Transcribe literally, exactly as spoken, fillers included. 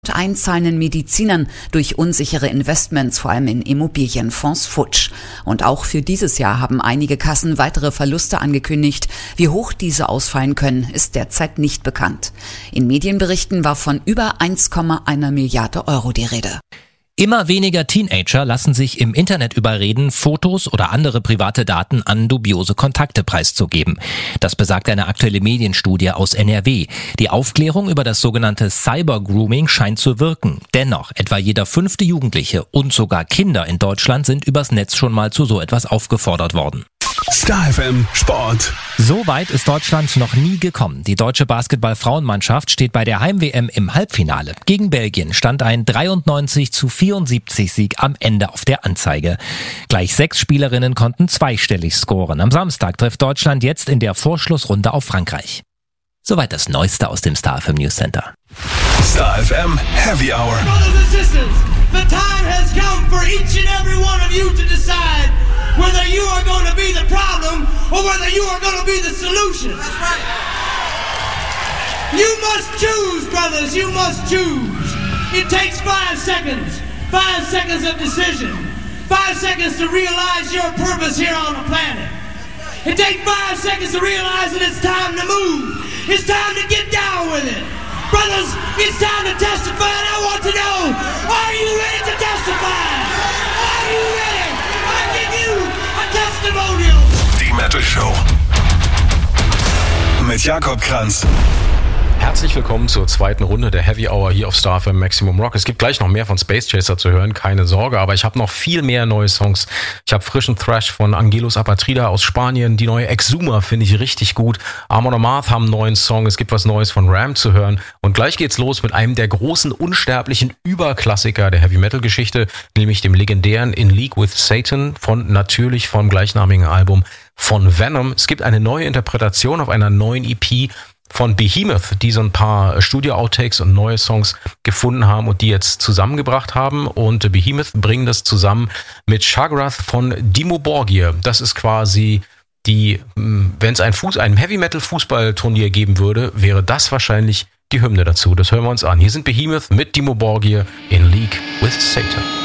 einzahlenden Medizinern durch unsichere Investments, vor allem in Immobilienfonds, futsch. Und auch für dieses Jahr haben einige Kassen weitere Verluste angekündigt. Wie hoch diese ausfallen können, ist derzeit nicht bekannt. In Medienberichten war von über eins Komma eins Milliarde Euro die Rede. Immer weniger Teenager lassen sich im Internet überreden, Fotos oder andere private Daten an dubiose Kontakte preiszugeben. Das besagt eine aktuelle Medienstudie aus N R W. Die Aufklärung über das sogenannte Cyber-Grooming scheint zu wirken. Dennoch, etwa jeder fünfte Jugendliche und sogar Kinder in Deutschland sind übers Netz schon mal zu so etwas aufgefordert worden. Star F M Sport. So weit ist Deutschland noch nie gekommen. Die deutsche Basketball-Frauenmannschaft steht bei der Heim-W M im Halbfinale. Gegen Belgien stand ein dreiundneunzig zu vierundsiebzig Sieg am Ende auf der Anzeige. Gleich sechs Spielerinnen konnten zweistellig scoren. Am Samstag trifft Deutschland jetzt in der Vorschlussrunde auf Frankreich. Soweit das Neueste aus dem Star F M News Center. Star F M Heavy Hour. Brothers and sisters, the time has come for each and every one of you to decide whether you are going to be the problem or whether you are going to be the solution. That's right. You must choose, brothers, you must choose. It takes five seconds, five seconds of decision, five seconds to realize your purpose here on the planet. It takes five seconds to realize that it's time to move. It's time to get down with it. Brothers, it's time to testify, and I want to know, are you ready to testify? Are you ready? I give you a testimonial. Die Metal Show mit Jakob Kranz. Herzlich willkommen zur zweiten Runde der Heavy Hour hier auf Star F M Maximum Rock. Es gibt gleich noch mehr von Space Chaser zu hören, keine Sorge, aber ich habe noch viel mehr neue Songs. Ich habe frischen Thrash von Angelus Apatrida aus Spanien, die neue Exuma finde ich richtig gut. Amon Amarth haben einen neuen Song, es gibt was Neues von Ram zu hören und gleich geht's los mit einem der großen, unsterblichen Überklassiker der Heavy Metal Geschichte, nämlich dem legendären In League with Satan von natürlich vom gleichnamigen Album von Venom. Es gibt eine neue Interpretation auf einer neuen E P von Behemoth, die so ein paar Studio-Outtakes und neue Songs gefunden haben und die jetzt zusammengebracht haben. Und Behemoth bringen das zusammen mit Shaggorath von Dimmu Borgir. Das ist quasi die, wenn es ein, Fuß, ein Heavy-Metal-Fußballturnier geben würde, wäre das wahrscheinlich die Hymne dazu. Das hören wir uns an. Hier sind Behemoth mit Dimmu Borgir in League with Satan.